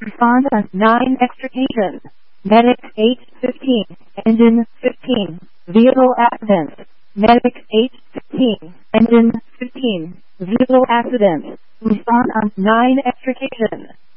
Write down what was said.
Respond on 9 extrication. Medic 815. Engine 15. Vehicle accident. Medic 815. Engine 15. Vehicle accident. Respond on 9 extrication.